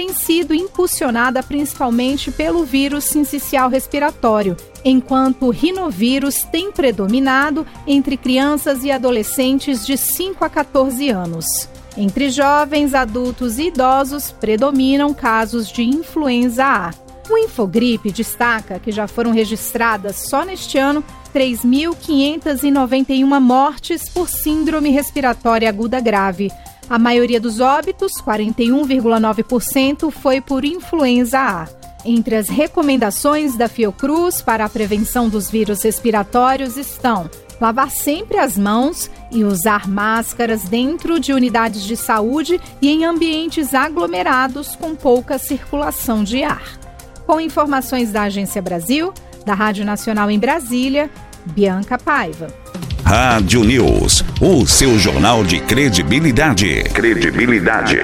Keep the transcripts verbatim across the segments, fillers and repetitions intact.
tem sido impulsionada principalmente pelo vírus sincicial respiratório, enquanto o rinovírus tem predominado entre crianças e adolescentes de cinco a quatorze anos. Entre jovens, adultos e idosos, predominam casos de influenza A. O Infogripe destaca que já foram registradas só neste ano três mil quinhentas e noventa e uma mortes por síndrome respiratória aguda grave. A maioria dos óbitos, quarenta e um vírgula nove por cento, foi por influenza A. Entre as recomendações da Fiocruz para a prevenção dos vírus respiratórios estão lavar sempre as mãos e usar máscaras dentro de unidades de saúde e em ambientes aglomerados com pouca circulação de ar. Com informações da Agência Brasil, da Rádio Nacional em Brasília, Bianca Paiva. Rádio News, o seu jornal de credibilidade. Credibilidade.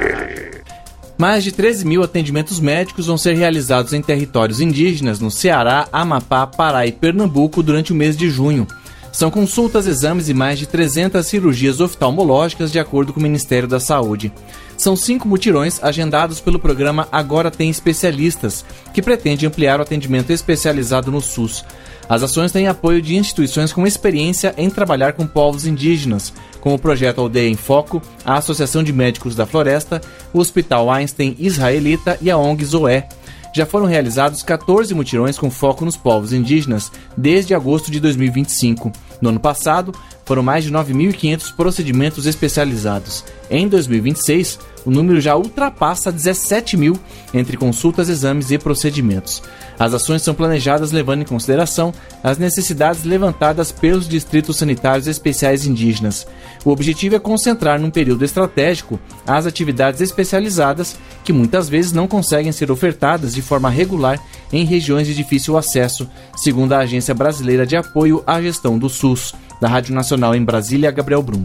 Mais de treze mil atendimentos médicos vão ser realizados em territórios indígenas no Ceará, Amapá, Pará e Pernambuco durante o mês de junho. São consultas, exames e mais de trezentas cirurgias oftalmológicas, de acordo com o Ministério da Saúde. São cinco mutirões agendados pelo programa Agora Tem Especialistas, que pretende ampliar o atendimento especializado no SUS. As ações têm apoio de instituições com experiência em trabalhar com povos indígenas, como o Projeto Aldeia em Foco, a Associação de Médicos da Floresta, o Hospital Einstein Israelita e a ONG Zoé. Já foram realizados quatorze mutirões com foco nos povos indígenas desde agosto de dois mil e vinte e cinco. No ano passado, foram mais de nove mil e quinhentos procedimentos especializados. Em dois mil e vinte e seis, o número já ultrapassa dezessete mil entre consultas, exames e procedimentos. As ações são planejadas levando em consideração as necessidades levantadas pelos distritos sanitários especiais indígenas. O objetivo é concentrar num período estratégico as atividades especializadas que muitas vezes não conseguem ser ofertadas de forma regular em regiões de difícil acesso, segundo a Agência Brasileira de Apoio à Gestão do SUS. Da Rádio Nacional em Brasília, Gabriel Brum.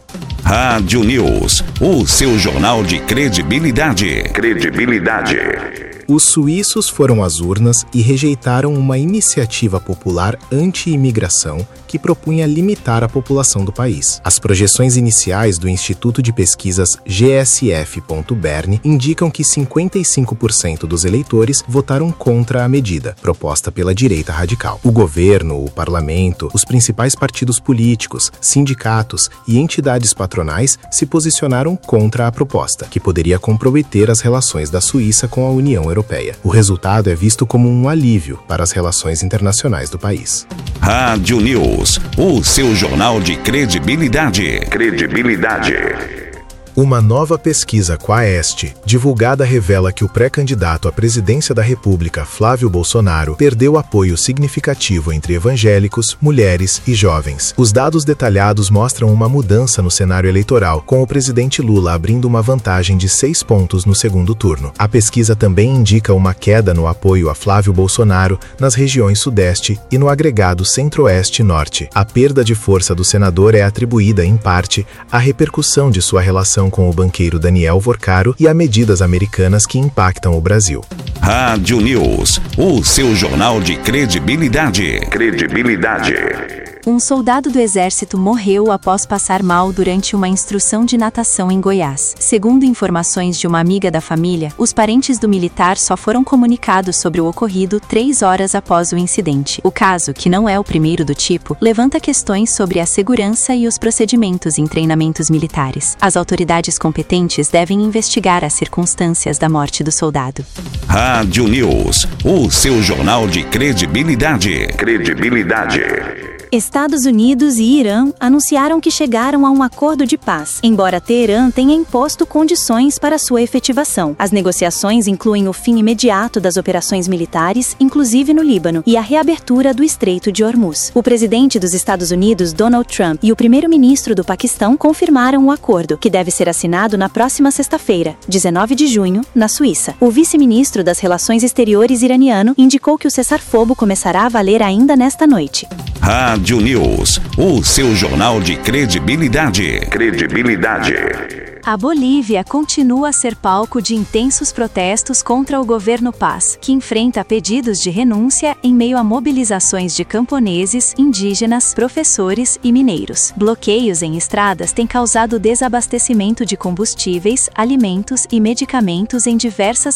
Rádio News, o seu jornal de credibilidade. Credibilidade. Os suíços foram às urnas e rejeitaram uma iniciativa popular anti-imigração que propunha limitar a população do país. As projeções iniciais do Instituto de Pesquisas G S F Bern indicam que cinquenta e cinco por cento dos eleitores votaram contra a medida, proposta pela direita radical. O governo, o parlamento, os principais partidos políticos, sindicatos e entidades patronais se posicionaram contra a proposta, que poderia comprometer as relações da Suíça com a União Europeia. O resultado é visto como um alívio para as relações internacionais do país. Rádio News, o seu jornal de credibilidade. Credibilidade. Uma nova pesquisa Quaest, divulgada, revela que o pré-candidato à presidência da República, Flávio Bolsonaro, perdeu apoio significativo entre evangélicos, mulheres e jovens. Os dados detalhados mostram uma mudança no cenário eleitoral, com o presidente Lula abrindo uma vantagem de seis pontos no segundo turno. A pesquisa também indica uma queda no apoio a Flávio Bolsonaro nas regiões Sudeste e no agregado Centro-Oeste e Norte. A perda de força do senador é atribuída, em parte, à repercussão de sua relação com o banqueiro Daniel Vorcaro e a medidas americanas que impactam o Brasil. Rádio News, o seu jornal de credibilidade. Credibilidade. Um soldado do Exército morreu após passar mal durante uma instrução de natação em Goiás. Segundo informações de uma amiga da família, os parentes do militar só foram comunicados sobre o ocorrido três horas após o incidente. O caso, que não é o primeiro do tipo, levanta questões sobre a segurança e os procedimentos em treinamentos militares. As autoridades competentes devem investigar as circunstâncias da morte do soldado. Rádio News, o seu jornal de credibilidade. Credibilidade. Estados Unidos e Irã anunciaram que chegaram a um acordo de paz, embora Teherã tenha imposto condições para sua efetivação. As negociações incluem o fim imediato das operações militares, inclusive no Líbano, e a reabertura do Estreito de Hormuz. O presidente dos Estados Unidos, Donald Trump, e o primeiro-ministro do Paquistão confirmaram o acordo, que deve ser assinado na próxima sexta-feira, dezenove de junho, na Suíça. O vice-ministro das Relações Exteriores iraniano indicou que o cessar-fogo começará a valer ainda nesta noite. Rádio News, o seu jornal de credibilidade. Credibilidade. A Bolívia continua a ser palco de intensos protestos contra o governo Paz, que enfrenta pedidos de renúncia em meio a mobilizações de camponeses, indígenas, professores e mineiros. Bloqueios em estradas têm causado desabastecimento de combustíveis, alimentos e medicamentos em diversas